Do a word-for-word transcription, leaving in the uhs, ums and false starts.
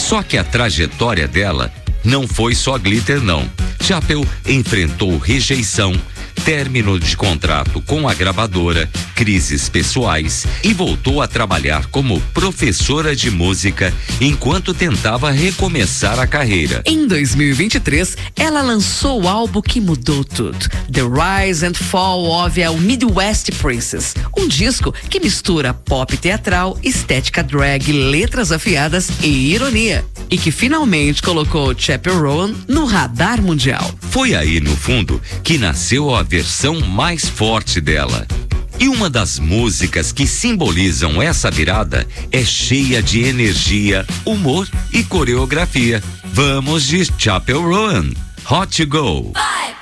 Só que a trajetória dela não foi só glitter, não. Chapel enfrentou rejeição, término de contrato com a gravadora, crises pessoais e voltou a trabalhar como professora de música enquanto tentava recomeçar a carreira. Em dois mil e vinte e três, ela lançou o álbum que mudou tudo, The Rise and Fall of a Midwest Princess, um disco que mistura pop teatral, estética drag, letras afiadas e ironia, e que finalmente colocou Chappell Roan no radar mundial. Foi aí, no fundo, que nasceu a versão mais forte dela. E uma das músicas que simbolizam essa virada é cheia de energia, humor e coreografia. Vamos de Chappell Roan, Hot to Go. Vai!